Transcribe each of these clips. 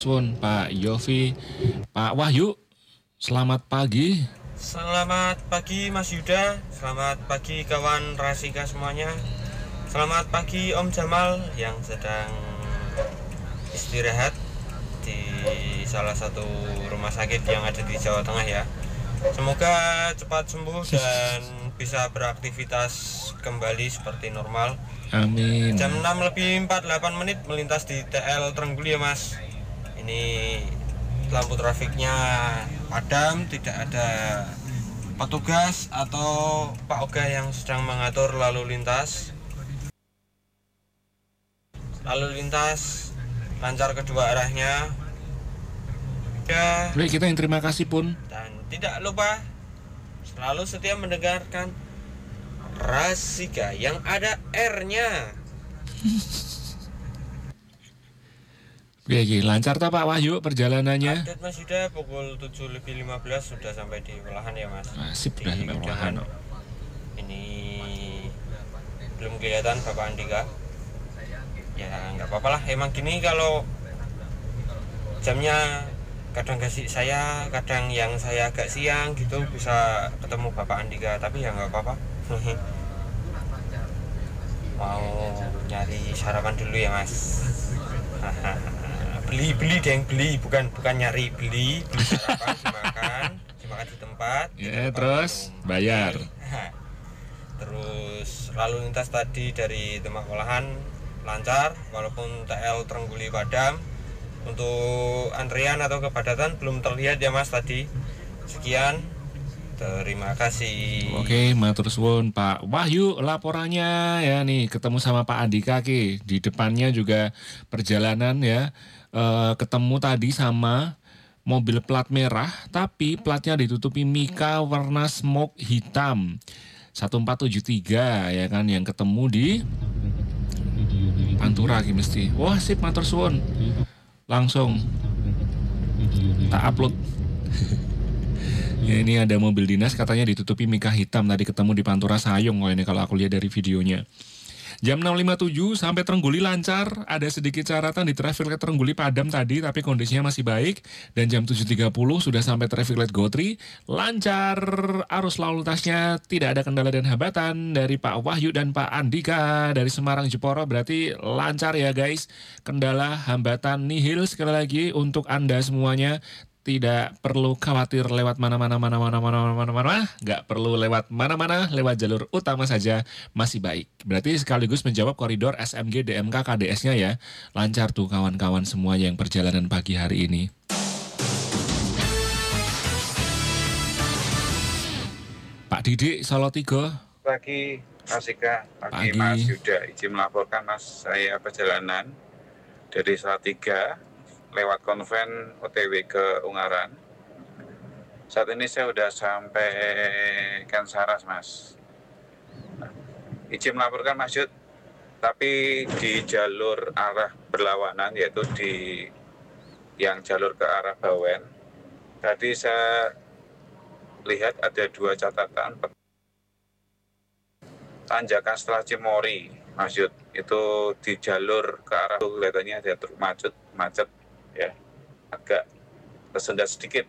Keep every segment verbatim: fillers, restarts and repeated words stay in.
Sun, Pak Yofi, Pak Wahyu, selamat pagi. Selamat pagi Mas Yuda, selamat pagi kawan Rasika semuanya. Selamat pagi Om Jamal yang sedang istirahat di salah satu rumah sakit yang ada di Jawa Tengah ya. Semoga cepat sembuh dan bisa beraktivitas kembali seperti normal. Amin. Jam enam lebih empat puluh delapan menit melintas di T L Trengguli ya Mas. Ini lampu trafiknya padam, tidak ada petugas atau Pak Oga yang sedang mengatur lalu lintas. Lalu lintas lancar kedua arahnya. Ya. Baik, kita yang terima kasih pun. Dan tidak lupa selalu setia mendengarkan Rasika yang ada R-nya. Oke, lancar tak Pak Wahyu perjalanannya? Update Mas Yuda pukul tujuh lebih lima belas sudah sampai di Welahan ya Mas. Masih Di sudah sampai Welahan. Ini belum kelihatan Bapak Andika. Ya nggak apa-apa lah, emang gini kalau jamnya kadang kasih saya, kadang yang saya agak siang gitu bisa ketemu Bapak Andika, tapi ya nggak apa-apa. Mau nyari sarapan dulu ya Mas. beli beli deng beli bukan bukan nyari beli beli sarapan dimakan dimakan di tempat ya di tempat terus minum. bayar. Terus lalu lintas tadi dari Demak Welahan lancar walaupun T L Trengguli padam. Untuk antrian atau kepadatan belum terlihat ya Mas tadi. Sekian, terima kasih. Oke, matur suwun Pak Wahyu laporannya ya nih, ketemu sama Pak Andika Ki. Di depannya juga perjalanan ya. Uh, ketemu tadi sama mobil plat merah, tapi platnya ditutupi mika warna smoke hitam satu empat tujuh tiga ya kan, yang ketemu di Pantura Ki mesti. Wah sip, matur suwun. Langsung tak upload. Ya, ini ada mobil dinas katanya ditutupi mika hitam, tadi ketemu di Pantura Sayung. Oh ini kalau aku lihat dari videonya. Jam enam lima puluh tujuh sampai Trengguli lancar, ada sedikit caratan di traffic light Trengguli padam tadi tapi kondisinya masih baik. Dan jam tujuh tiga puluh sudah sampai traffic light Gotri, lancar arus lalu lintasnya, tidak ada kendala dan hambatan. Dari Pak Wahyu dan Pak Andika dari Semarang Jeporo berarti lancar ya guys. Kendala hambatan nihil sekali lagi untuk Anda semuanya. Tidak perlu khawatir lewat mana-mana, mana-mana, mana-mana, mana-mana. Nggak perlu lewat mana-mana, lewat jalur utama saja masih baik. Berarti sekaligus menjawab koridor S M G, D M K, K D S-nya ya. Lancar tuh kawan-kawan semua yang perjalanan pagi hari ini. Pak Didik, Solo tiga. Pagi, Rasika. Pagi, Pagi. Mas Yuda. Izin melaporkan Mas, saya perjalanan dari Salatiga lewat konven O T W ke Ungaran. Saat ini saya sudah sampai Kensaras, Mas. Nah, izin melaporkan Mas Yud, tapi di jalur arah berlawanan, yaitu di yang jalur ke arah Bawen, tadi saya lihat ada dua catatan. Tanjakan setelah Cimori, Mas Yud, itu di jalur ke arah itu kelihatannya ada truk macet, macet ya, agak tersendat sedikit.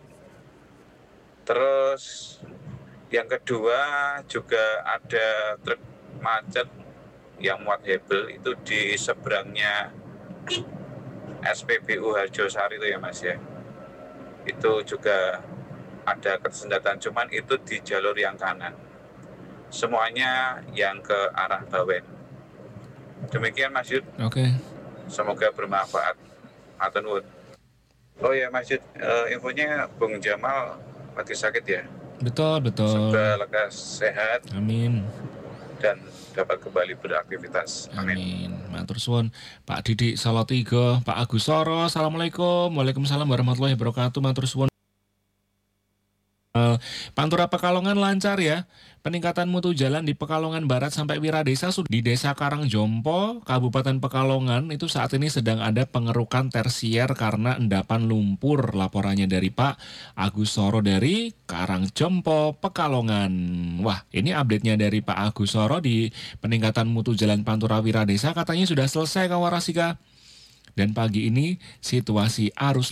Terus yang kedua juga ada truk macet yang muat hebel itu di seberangnya S P B U Harjosari itu ya Mas ya. Itu juga ada kesendatan, cuman itu di jalur yang kanan. Semuanya yang ke arah Bawen. Demikian Mas Yud. Oke. Okay. Semoga bermanfaat. Matur nuwun. Oh ya Mas Yud, uh, infonya Bung Jamal lagi sakit ya? Betul, betul. Semoga lekas sehat. Amin. Dan dapat kembali beraktivitas. Amin. Amin. Matur suwun. Pak Didik Solo tiga, Pak Agus Soro, Assalamualaikum. Waalaikumsalam warahmatullahi wabarakatuh. Matur suwun. Pantura Pekalongan lancar ya. Peningkatan mutu jalan di Pekalongan Barat sampai Wiradesa di Desa Karangjompo, Kabupaten Pekalongan itu saat ini sedang ada pengerukan tersier karena endapan lumpur. Laporannya dari Pak Agus Soro dari Karangjompo, Pekalongan. Wah, ini update-nya dari Pak Agus Soro di peningkatan mutu jalan Pantura Wiradesa katanya sudah selesai kawan Rasika. Dan pagi ini situasi arus